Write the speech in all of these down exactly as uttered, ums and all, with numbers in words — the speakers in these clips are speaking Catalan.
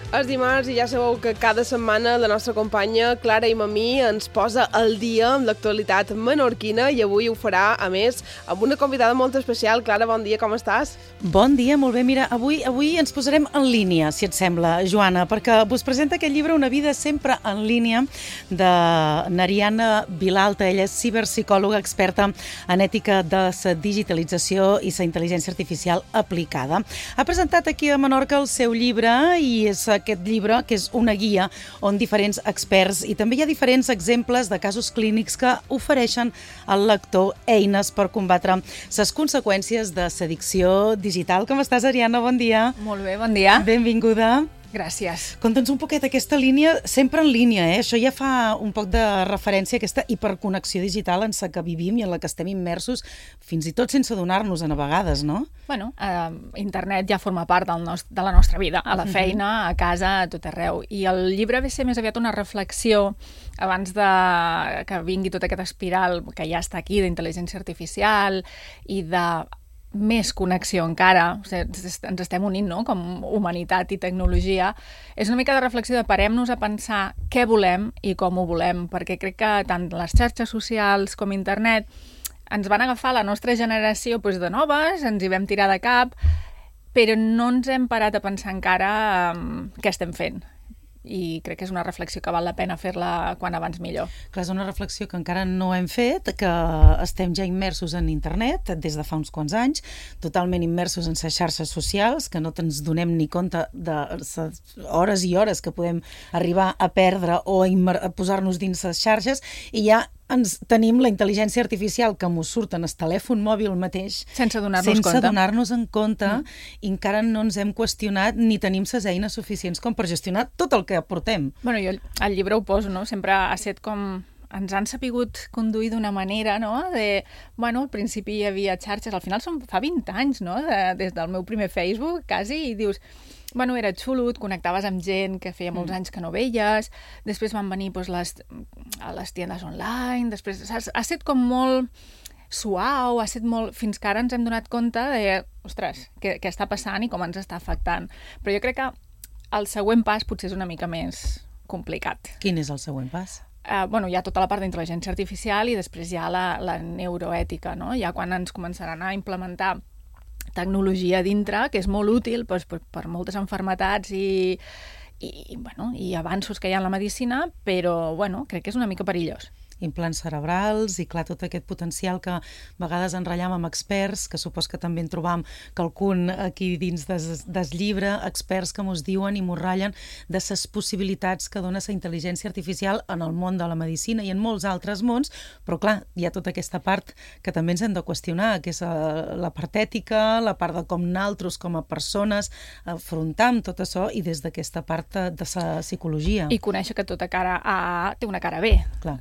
És dimarts i ja sabeu que cada setmana la nostra companya Clara i Mamí ens posa al dia amb l'actualitat menorquina i avui ho farà, a més, amb una convidada molt especial. Clara, bon dia, com estàs? Bon dia, molt bé. Mira, avui avui ens posarem en línia, si et sembla, Joana, perquè vos presenta aquest llibre Una vida sempre en línia de Nariana Vilalta. Ella és ciberpsicòloga experta en ètica de la digitalització i la intel·ligència artificial aplicada. Ha presentat aquí a Menorca el seu llibre i és aquest llibre, que és una guia on diferents experts i també hi ha diferents exemples de casos clínics que ofereixen al lector eines per combatre les conseqüències de l'addicció digital. Com estàs, Ariana? Bon dia. Molt bé, bon dia. Benvinguda. Gràcies. Conta'ns un poquet aquesta línia, sempre en línia, eh? Això ja fa un poc de referència a aquesta hiperconnexió digital en la que vivim i en la que estem immersos, fins i tot sense adonar-nos-en a vegades, no? Bueno, eh, internet ja forma part del nost- de la nostra vida, a la feina, a casa, a tot arreu. I el llibre ve a ser més aviat una reflexió abans de que vingui tota aquesta espiral que ja està aquí d'intel·ligència artificial i de més connexió encara, o sigui, ens estem unint, no?, com humanitat i tecnologia. És una mica de reflexió de parem-nos a pensar què volem i com ho volem, perquè crec que tant les xarxes socials com internet ens van agafar la nostra generació doncs, de noves, ens hi vam tirar de cap, però no ens hem parat a pensar encara um, què estem fent. I crec que és una reflexió que val la pena fer-la quan abans millor. Clar, és una reflexió que encara no hem fet, que estem ja immersos en internet des de fa uns quants anys, totalment immersos en les xarxes socials, que no ens donem ni compte de les hores i hores que podem arribar a perdre o a, a posar-nos dins les xarxes, i ja ens tenim la intel·ligència artificial que mos surt en el telèfon mòbil mateix sense donar-nos sense compte. donar-nos en compte mm. i encara no ens hem qüestionat ni tenim les eines suficients com per gestionar tot el que aportem. Bueno, jo al llibre ho poso, no? Sempre ha estat com ens han sapigut conduir d'una manera, no? De, bueno, al principi hi havia xarxes, al final són fa vint anys, no? De, des del meu primer Facebook, quasi, i dius, bueno, era xulo, et connectaves amb gent que feia molts mm. anys que no veies, després van venir doncs, les, a les tiendes online, després ha, ha estat com molt suau, ha estat molt... fins que ara ens hem donat compte de, ostres, què, què està passant i com ens està afectant. Però jo crec que el següent pas potser és una mica més complicat. Quin és el següent pas? Uh, bueno, hi ha tota la part d'intel·ligència artificial i després hi ha la, la neuroètica, no? Ja quan ens començaran a implementar tecnologia dintre, que és molt útil doncs, per, per moltes malalties i, i, bueno, i avanços que hi ha en la medicina, però bueno, crec que és una mica perillós. Implants cerebrals i, clar, tot aquest potencial que a vegades enratllam amb experts, que supos que també en trobam qualcun aquí dins des, des llibre, experts que mos diuen i mos ratllen de les possibilitats que dona la intel·ligència artificial en el món de la medicina i en molts altres mons, però, clar, hi ha tota aquesta part que també ens hem de qüestionar, que és la part ètica, la part de com nosaltres, com a persones, afrontam tot això i des d'aquesta part de la psicologia. I conèixer que tota cara A té una cara B. Clar.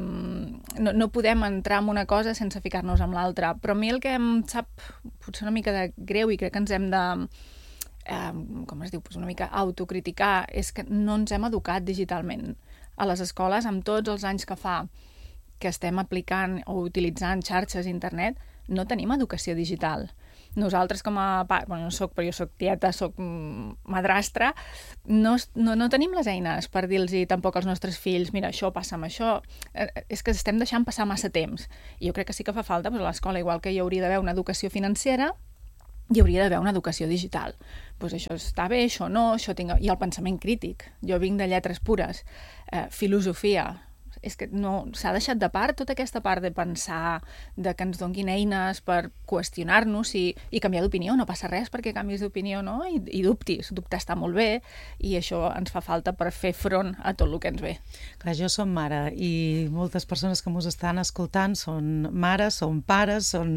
No, no podem entrar en una cosa sense ficar-nos amb l'altra, però a mi el que em sap potser una mica de greu i crec que ens hem de, eh, com es diu, una mica autocriticar, és que no ens hem educat digitalment a les escoles amb tots els anys que fa que estem aplicant o utilitzant xarxes i internet, no tenim educació digital. Nosaltres com a... Bueno, no soc, però jo soc tieta, soc madrastra, no, no, no tenim les eines per dir-los tampoc als nostres fills, mira, això passa amb això. És que estem deixant passar massa temps. I jo crec que sí que fa falta, doncs, a l'escola, igual que hi hauria d'haver una educació financera, hi hauria d'haver una educació digital. Doncs això està bé, això no, això tinc... I el pensament crític. Jo vinc de lletres pures, eh, filosofia... És que no, s'ha deixat de part tota aquesta part de pensar, de que ens donguin eines per qüestionar-nos i, i canviar d'opinió. No passa res perquè canvis d'opinió, no? I, i dubtis. Dubtar està molt bé i això ens fa falta per fer front a tot el que ens ve. Clar, jo som mare i moltes persones que ens estan escoltant són mares, són pares, són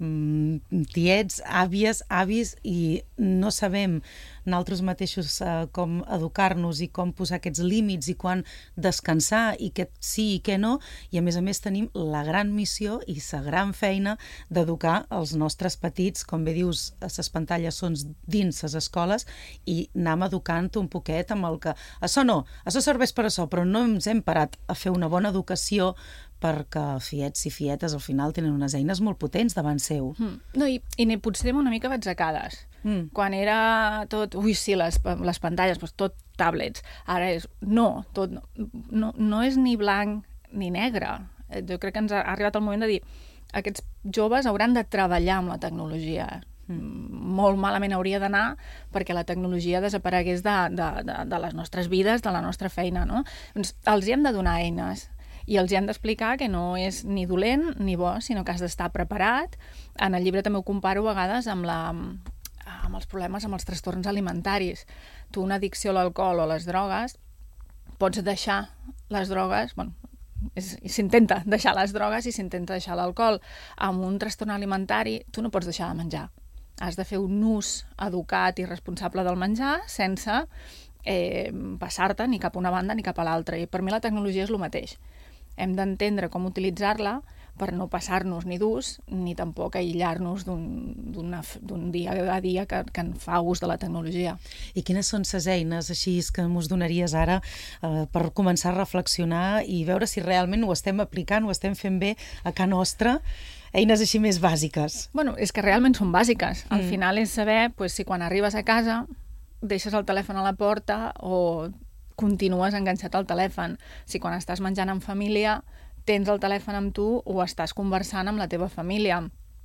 mm, tiets, àvies, avis i no sabem nosaltres mateixos eh, com educar-nos i com posar aquests límits i quan descansar i què sí i què no, i a més a més tenim la gran missió i la gran feina d'educar els nostres petits, com bé dius, les pantalles són dins les escoles i anem educant un poquet amb el que... Això no, això serveix per això, però no ens hem parat a fer una bona educació perquè fiets i fietes al final tenen unes eines molt potents davant seu. Mm. No, i, i ne potser una mica batzacades. Mm. Quan era tot, ui, sí, les, les pantalles, doncs tot tablets. Ara és, no, tot, no, no és ni blanc ni negre. Jo crec que ens ha arribat el moment de dir aquests joves hauran de treballar amb la tecnologia. Mm. Molt malament hauria d'anar perquè la tecnologia desaparegués de, de, de, de les nostres vides, de la nostra feina, no? Doncs els hi hem de donar eines i els hi hem d'explicar que no és ni dolent ni bo, sinó que has d'estar preparat. En el llibre també ho comparo a vegades amb, la, amb els problemes, amb els trastorns alimentaris. Tu, una addicció a l'alcohol o a les drogues, pots deixar les drogues, bueno, s'intenta deixar les drogues i s'intenta deixar l'alcohol. Amb un trastorn alimentari, tu no pots deixar de menjar. Has de fer un ús educat i responsable del menjar sense eh, passar-te ni cap a una banda ni cap a l'altra. I per mi la tecnologia és el mateix. Hem d'entendre com utilitzar-la per no passar-nos ni d'ús ni tampoc aïllar-nos d'un dia a dia que, que en fa ús de la tecnologia. I quines són les eines així que ens donaries ara eh, per començar a reflexionar i veure si realment ho estem aplicant, ho estem fent bé a casa nostra? Eines així més bàsiques. Bueno, és que realment són bàsiques. Al mm. final és saber pues, si quan arribes a casa deixes el telèfon a la porta o continues enganxat al telèfon. Si quan estàs menjant en família tens el telèfon amb tu o estàs conversant amb la teva família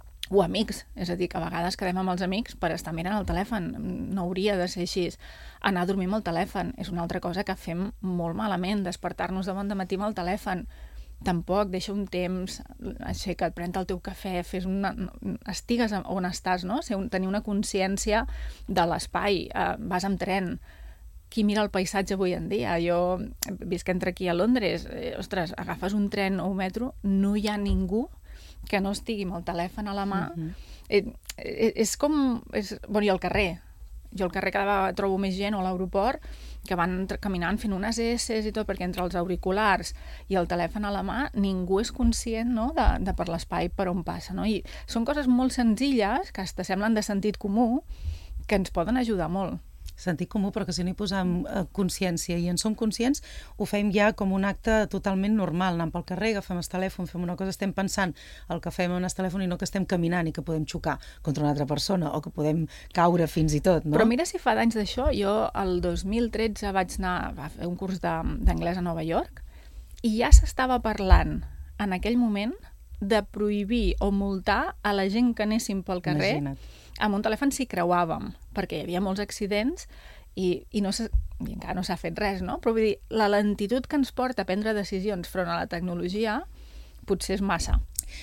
o amics. És a dir, que a vegades quedem amb els amics per estar mirant el telèfon. No hauria de ser així. Anar a dormir amb el telèfon és una altra cosa que fem molt malament. Despertar-nos de bon dematí amb el telèfon. Tampoc, deixa un temps, aixeca't, pren el teu cafè, fes una, estigues on estàs, no? Tenir una consciència de l'espai, eh, vas amb tren, qui mira el paisatge avui en dia? Jo visc entre aquí a Londres, eh, ostres, agafes un tren o un metro, no hi ha ningú que no estigui amb el telèfon a la mà. Mm-hmm. eh, eh, és com, és, bueno, i al carrer, jo al carrer cada vegada trobo més gent o a l'aeroport que van caminant fent unes esses i tot, perquè entre els auriculars i el telèfon a la mà ningú és conscient, no?, de, de per l'espai per on passa, no? I són coses molt senzilles que te semblen de sentit comú que ens poden ajudar molt. Sentit comú, però que si no hi posem consciència i en som conscients, ho fem ja com un acte totalment normal. Anem pel carrer, agafem el telèfon, fem una cosa, estem pensant el que fem en el telèfon i no que estem caminant i que podem xocar contra una altra persona o que podem caure fins i tot, no? Però mira si fa d'anys d'això. Jo el dos mil tretze vaig anar a fer un curs d'anglès a Nova York i ja s'estava parlant en aquell moment de prohibir o multar a la gent que anéssim pel carrer. Imagina't. Amb un telèfon s'hi creuàvem, perquè hi havia molts accidents i, i, no i encara no s'ha fet res, no? Però vull dir, la lentitud que ens porta a prendre decisions front a la tecnologia potser és massa.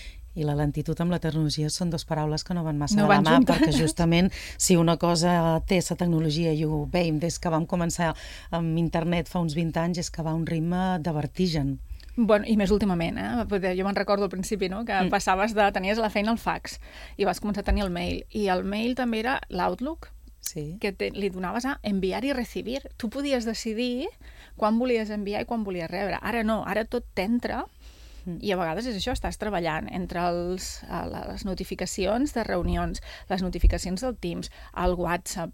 I la lentitud amb la tecnologia són dues paraules que no van massa no de la mà, juntes. Perquè justament si una cosa té la tecnologia i ho veiem des que vam començar amb internet fa uns vint anys és que va a un ritme de vertigen. Bueno, i més últimament, eh? Jo me'n recordo al principi, no?, que mm. passaves de... Tenies a la feina el fax i vas començar a tenir el mail. I el mail també era l'Outlook, sí. que te, li donaves a enviar i recibir. Tu podies decidir quan volies enviar i quan volies rebre. Ara no, ara tot t'entra mm. i a vegades és això, estàs treballant entre els, les notificacions de reunions, les notificacions del Teams, el WhatsApp.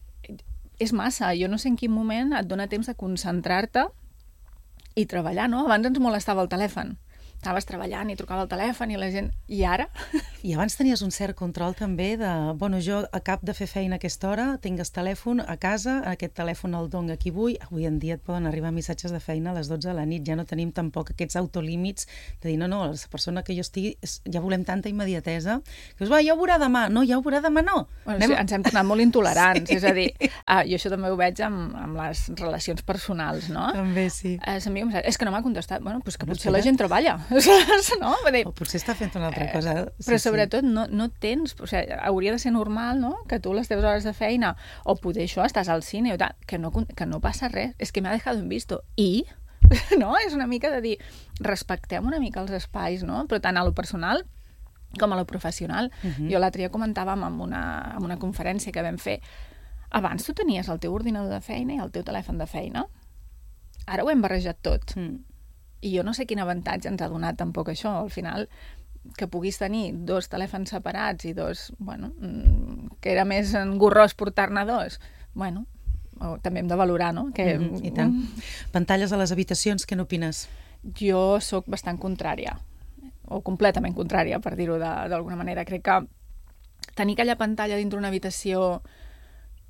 És massa, jo no sé en quin moment et dona temps de concentrar-te i treballar, no? Abans ens molestava el telèfon. Estaves treballant i trucava el telèfon i la gent... I ara? I abans tenies un cert control també de... Bueno, jo acabo de fer feina a aquesta hora, tinc el telèfon a casa, aquest telèfon el dono a qui vull. Avui en dia et poden arribar missatges de feina a les dotze de la nit. Ja no tenim tampoc aquests autolímits de dir, no, no, la persona que jo estigui... Ja volem tanta immediatesa que dius, va, ja ho veurà demà. No, ja ho veurà demà, no. Bueno, sí, ens hem tornat molt intolerants. Sí. És a dir, ah, jo això també ho veig amb, amb les relacions personals, no? També, sí. Eh, és que no m'ha contestat. Bueno, doncs que no, potser la gent treballa. No? Dir, o potser està fent una altra cosa. Sí, però sobretot sí. no, no tens... O sigui, hauria de ser normal, no?, que tu les teves hores de feina, o poder això, estàs al cine, o tal, que, no, que no passa res. És que m'ha dejado en visto. I, no? És una mica de dir, respectem una mica els espais, no? Però tant a lo personal com a lo professional. Uh-huh. Jo l'altre dia comentàvem en una, en una conferència que vam fer. Abans tu tenies el teu ordinador de feina i el teu telèfon de feina. Ara ho hem barrejat tot. Mm. I jo no sé quin avantatge ens ha donat tampoc això. Al final, que puguis tenir dos telèfons separats i dos... Bueno, que era més engorrós portar-ne dos. Bueno, també hem de valorar, no? Que... Mm-hmm, i tant. Pantalles a les habitacions, què n'opines? Jo sóc bastant contrària, o completament contrària, per dir-ho d'alguna manera. Crec que tenir aquella pantalla dintre una habitació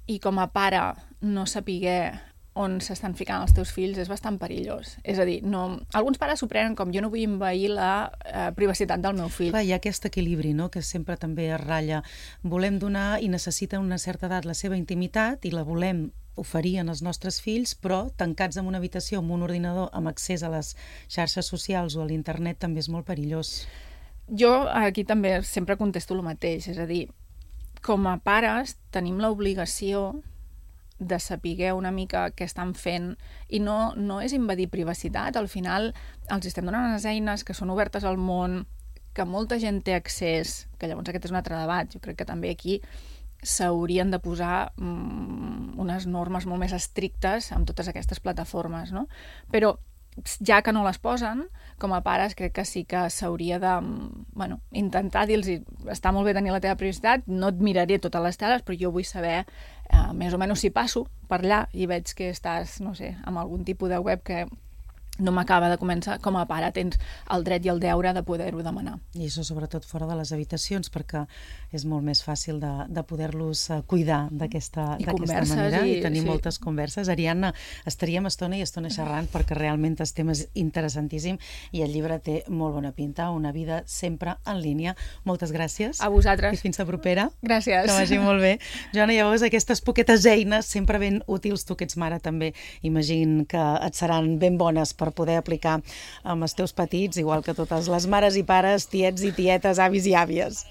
i com a pare no saber on s'estan ficant els teus fills és bastant perillós. És a dir, no... alguns pares s'ho prenen com jo no vull envair la eh, privacitat del meu fill. Clar, hi ha aquest equilibri, no?, que sempre també es ratlla. Volem donar i necessita una certa edat la seva intimitat i la volem oferir als nostres fills, però tancats en una habitació amb un ordinador amb accés a les xarxes socials o a l'internet també és molt perillós. Jo aquí també sempre contesto el mateix, és a dir, com a pares tenim l'obligació de saber una mica què estan fent i no, no és invadir privacitat, al final els estem donant unes eines que són obertes al món, que molta gent té accés, que llavors aquest és un altre debat, jo crec que també aquí s'haurien de posar mm, unes normes molt més estrictes amb totes aquestes plataformes, no? Però ja que no les posen, com a pares crec que sí que s'hauria de bueno, intentar dir-los està molt bé tenir la teva privacitat, no et miraré totes les teles, però jo vull saber eh, més o menys si passo per allà i veig que estàs, no sé, amb algun tipus de web que no m'acaba de començar, com a pare tens el dret i el deure de poder-ho demanar. I això sobretot fora de les habitacions, perquè és molt més fàcil de, de poder-los cuidar d'aquesta manera i, i tenir sí. moltes converses. Ariadna, estaríem estona i estona xerrant perquè realment el tema és interessantíssim i el llibre té molt bona pinta, una vida sempre en línia. Moltes gràcies. A vosaltres. I fins la propera. Gràcies. Que vagi molt bé. Joana, llavors aquestes poquetes eines sempre ben útils, tu que ets mare també, imagino que et seran ben bones per poder aplicar amb els teus petits, igual que totes les mares i pares, tiets i tietes, avis i àvies.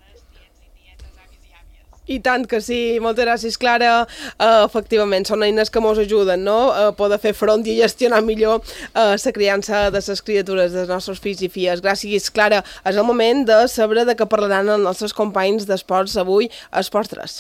I tant que sí, moltes gràcies, Clara. Uh, efectivament, són eines que ens ajuden, no?, a poder fer front i gestionar millor uh, la criança de les criatures, dels nostres fills i filles. Gràcies, Clara. És el moment de saber de què parlaran els nostres companys d'esports avui a Esports tres.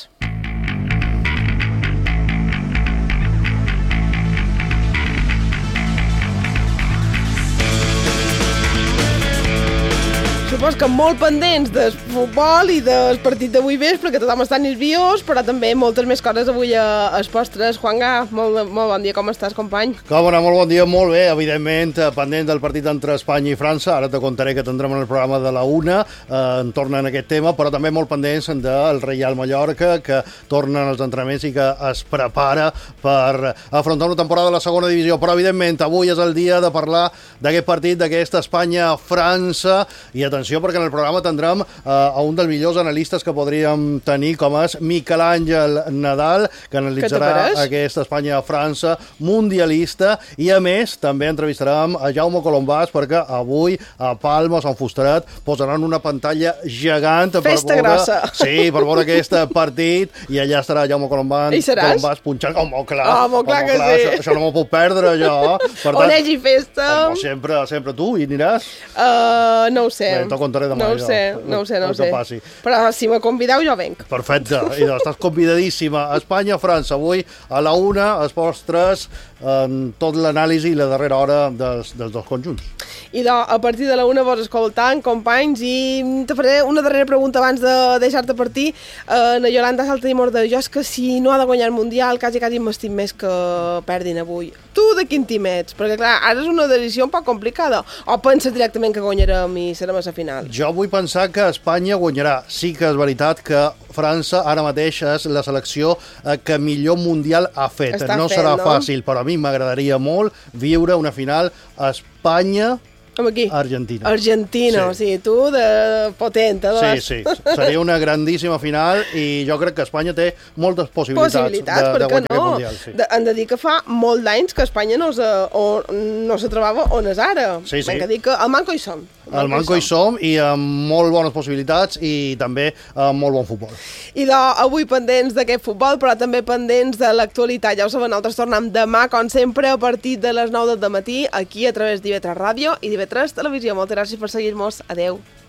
Supos que molt pendents del futbol i del partit d'avui vespre, que tothom està nerviós, però també moltes més coses avui a Esports tres. Juanga, molt, molt bon dia, com estàs, company? Com anar, molt bon dia, molt bé, evidentment, pendent del partit entre Espanya i França. Ara te contaré que tindrem en el programa de la una, eh, en torna en aquest tema, però també molt pendents del Reial Mallorca, que tornen als entrenaments i que es prepara per afrontar una temporada de la segona divisió. Però, evidentment, avui és el dia de parlar d'aquest partit, d'aquesta Espanya-França, i atenció, perquè en el programa tindrem uh, a un dels millors analistes que podríem tenir, com és Miquel Àngel Nadal, que analitzarà aquesta Espanya-França mundialista, i a més també entrevistarem a Jaume Colombàs, perquè avui a Palma, a Sant Fusterat, posaran una pantalla gegant Festa per veure, grossa. sí, per veure aquest partit, i allà estarà Jaume Colombàs, Colombàs punxant. Home, clar, home, clar home, que clar, sí. Això, això no m'ho puc perdre, jo. Per On hi hagi festa. Home, sempre, sempre tu, hi aniràs? Uh, no ho sé. Bé, t'ho contaré demà. No ho jo, sé, no ho sé, no ho sé. Passi. Però si me convideu, jo venc. Perfecte, i doncs, estàs convidadíssima. Espanya-França, avui a la una, Esports tres, en tot l'anàlisi i la darrera hora dels, dels dos conjunts. I doncs, a partir de la una vos escoltant, companys, i te faré una darrera pregunta abans de deixar-te partir. Uh, la Yolanda salta i morda. Jo és que si no ha de guanyar el Mundial, quasi quasi m'estim més que perdin avui. Tu de quin team ets? Perquè clar, ara és una decisió un poc complicada. O penses directament que guanyarem i serem a la final? Jo vull pensar que Espanya guanyarà. Sí que és veritat que França ara mateix és la selecció que millor Mundial ha fet. Està no fent, serà no? fàcil, però a mi m'agradaria molt viure una final Espanya Com aquí? Argentina. Argentina, sí. O sigui, tu de potent. Sí, sí, seria una grandíssima final i jo crec que Espanya té moltes possibilitats, possibilitats de, de guanyar no? aquest Mundial. Sí. De, hem de dir que fa molt d'anys que Espanya no se, o, no se trobava on és ara. Sí, sí. Hem de dir que al manco hi som. Al manco hi som i amb molt bones possibilitats i també amb molt bon futbol. I de, avui pendents d'aquest futbol, però també pendents de l'actualitat. Ja ho sabeu, nosaltres tornem demà, com sempre, a partir de les nou del matí, aquí a través d'I V tres Ràdio i d'I V tres Televisió. Moltes gràcies per seguir-nos. Adeu.